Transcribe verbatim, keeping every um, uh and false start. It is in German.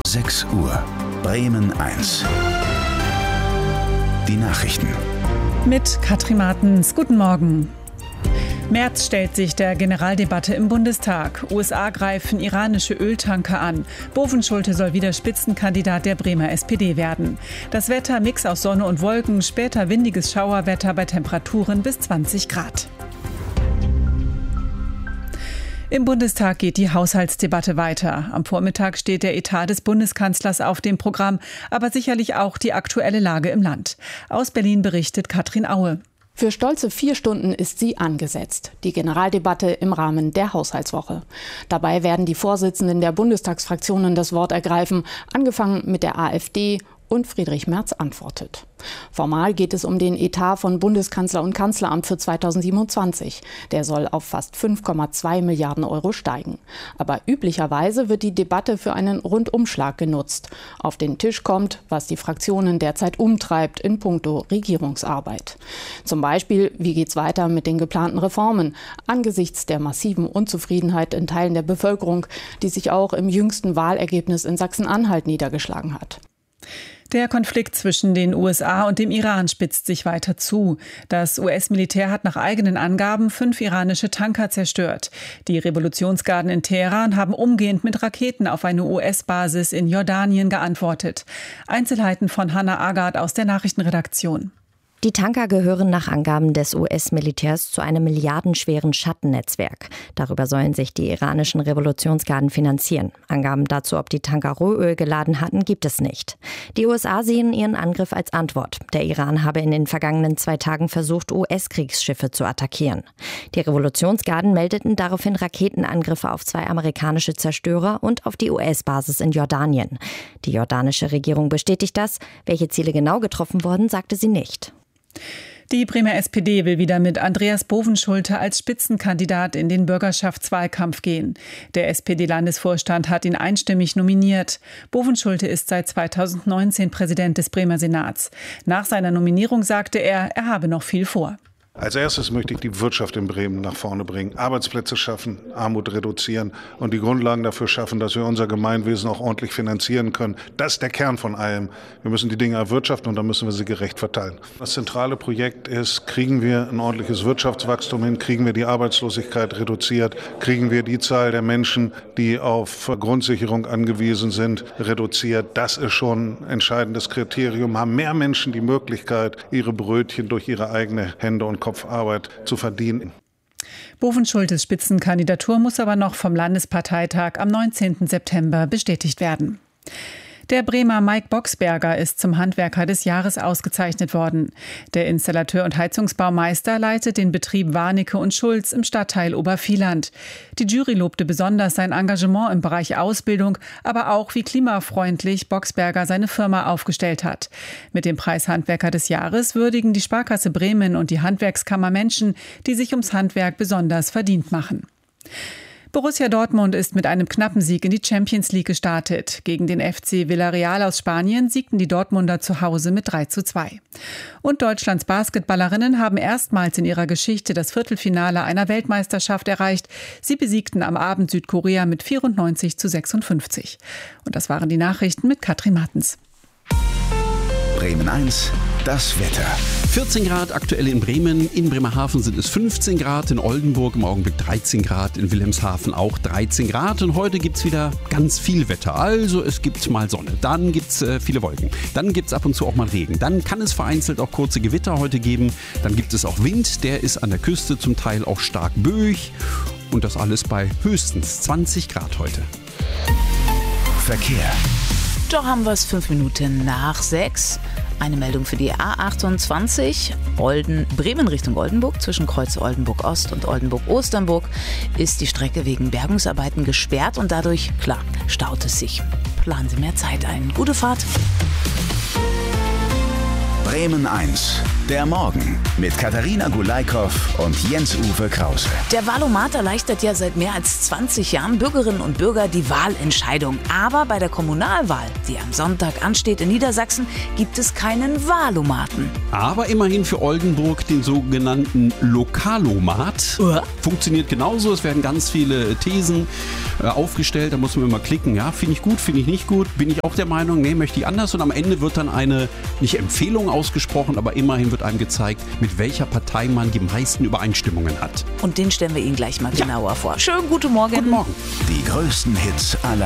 sechs Uhr. Bremen eins. Die Nachrichten. Mit Katrin Martens. Guten Morgen. März stellt sich der Generaldebatte im Bundestag. U S A greifen iranische Öltanker an. Bovenschulte soll wieder Spitzenkandidat der Bremer S P D werden. Das Wetter, Mix aus Sonne und Wolken, später windiges Schauerwetter bei Temperaturen bis zwanzig Grad. Im Bundestag geht die Haushaltsdebatte weiter. Am Vormittag steht der Etat des Bundeskanzlers auf dem Programm, aber sicherlich auch die aktuelle Lage im Land. Aus Berlin berichtet Katrin Aue. Für stolze vier Stunden ist sie angesetzt, die Generaldebatte im Rahmen der Haushaltswoche. Dabei werden die Vorsitzenden der Bundestagsfraktionen das Wort ergreifen, angefangen mit der AfD, und Friedrich Merz antwortet. Formal geht es um den Etat von Bundeskanzler und Kanzleramt für zweitausendsiebenundzwanzig. Der soll auf fast fünf Komma zwei Milliarden Euro steigen. Aber üblicherweise wird die Debatte für einen Rundumschlag genutzt. Auf den Tisch kommt, was die Fraktionen derzeit umtreibt in puncto Regierungsarbeit. Zum Beispiel, wie geht's weiter mit den geplanten Reformen angesichts der massiven Unzufriedenheit in Teilen der Bevölkerung, die sich auch im jüngsten Wahlergebnis in Sachsen-Anhalt niedergeschlagen hat. Der Konflikt zwischen den U S A und dem Iran spitzt sich weiter zu. Das U S-Militär hat nach eigenen Angaben fünf iranische Tanker zerstört. Die Revolutionsgarden in Teheran haben umgehend mit Raketen auf eine U S-Basis in Jordanien geantwortet. Einzelheiten von Hannah Agard aus der Nachrichtenredaktion. Die Tanker gehören nach Angaben des U S-Militärs zu einem milliardenschweren Schattennetzwerk. Darüber sollen sich die iranischen Revolutionsgarden finanzieren. Angaben dazu, ob die Tanker Rohöl geladen hatten, gibt es nicht. Die U S A sehen ihren Angriff als Antwort. Der Iran habe in den vergangenen zwei Tagen versucht, U S-Kriegsschiffe zu attackieren. Die Revolutionsgarden meldeten daraufhin Raketenangriffe auf zwei amerikanische Zerstörer und auf die U S-Basis in Jordanien. Die jordanische Regierung bestätigt das. Welche Ziele genau getroffen wurden, sagte sie nicht. Die Bremer S P D will wieder mit Andreas Bovenschulte als Spitzenkandidat in den Bürgerschaftswahlkampf gehen. Der S P D-Landesvorstand hat ihn einstimmig nominiert. Bovenschulte ist seit zweitausendneunzehn Präsident des Bremer Senats. Nach seiner Nominierung sagte er, er habe noch viel vor. Als erstes möchte ich die Wirtschaft in Bremen nach vorne bringen, Arbeitsplätze schaffen, Armut reduzieren und die Grundlagen dafür schaffen, dass wir unser Gemeinwesen auch ordentlich finanzieren können. Das ist der Kern von allem. Wir müssen die Dinge erwirtschaften und dann müssen wir sie gerecht verteilen. Das zentrale Projekt ist, kriegen wir ein ordentliches Wirtschaftswachstum hin, kriegen wir die Arbeitslosigkeit reduziert, kriegen wir die Zahl der Menschen, die auf Grundsicherung angewiesen sind, reduziert. Das ist schon ein entscheidendes Kriterium. Haben mehr Menschen die Möglichkeit, ihre Brötchen durch ihre eigene Hände und Kopfarbeit zu verdienen. Bovenschultes Spitzenkandidatur muss aber noch vom Landesparteitag am neunzehnten September bestätigt werden. Der Bremer Mike Boxberger ist zum Handwerker des Jahres ausgezeichnet worden. Der Installateur und Heizungsbaumeister leitet den Betrieb Warnecke und Schulz im Stadtteil Obervieland. Die Jury lobte besonders sein Engagement im Bereich Ausbildung, aber auch wie klimafreundlich Boxberger seine Firma aufgestellt hat. Mit dem Preis Handwerker des Jahres würdigen die Sparkasse Bremen und die Handwerkskammer Menschen, die sich ums Handwerk besonders verdient machen. Borussia Dortmund ist mit einem knappen Sieg in die Champions League gestartet. Gegen den F C Villarreal aus Spanien siegten die Dortmunder zu Hause mit drei zu zwei. Und Deutschlands Basketballerinnen haben erstmals in ihrer Geschichte das Viertelfinale einer Weltmeisterschaft erreicht. Sie besiegten am Abend Südkorea mit vierundneunzig zu sechsundfünfzig. Und das waren die Nachrichten mit Katrin Martens. Bremen eins, das Wetter. vierzehn Grad aktuell in Bremen, in Bremerhaven sind es fünfzehn Grad, in Oldenburg im Augenblick dreizehn Grad, in Wilhelmshaven auch dreizehn Grad und heute gibt es wieder ganz viel Wetter. Also es gibt mal Sonne, dann gibt es äh, viele Wolken, dann gibt es ab und zu auch mal Regen, dann kann es vereinzelt auch kurze Gewitter heute geben, dann gibt es auch Wind, der ist an der Küste zum Teil auch stark böig und das alles bei höchstens zwanzig Grad heute. Verkehr. Doch haben wir es fünf Minuten nach sechs. Eine Meldung für die A achtundzwanzig, Olden, Bremen Richtung Oldenburg. Zwischen Kreuz Oldenburg-Ost und Oldenburg-Osternburg ist die Strecke wegen Bergungsarbeiten gesperrt und dadurch, klar, staut es sich. Planen Sie mehr Zeit ein. Gute Fahrt. Bremen eins. Der Morgen mit Katharina Gulaikow und Jens-Uwe Krause. Der Wahlomat erleichtert ja seit mehr als zwanzig Jahren Bürgerinnen und Bürger die Wahlentscheidung. Aber bei der Kommunalwahl, die am Sonntag ansteht in Niedersachsen, gibt es keinen Wahlomaten. Aber immerhin für Oldenburg den sogenannten Lokalomat. Uh. Funktioniert genauso. Es werden ganz viele Thesen äh, aufgestellt. Da muss man immer klicken. Ja, finde ich gut, finde ich nicht gut. Bin ich auch der Meinung, nee, möchte ich anders. Und am Ende wird dann eine, nicht Empfehlung ausgesprochen, aber immerhin wird einem gezeigt, mit welcher Partei man die meisten Übereinstimmungen hat. Und den stellen wir Ihnen gleich mal genauer ja. vor. Schönen guten Morgen. Guten Morgen. Die größten Hits aller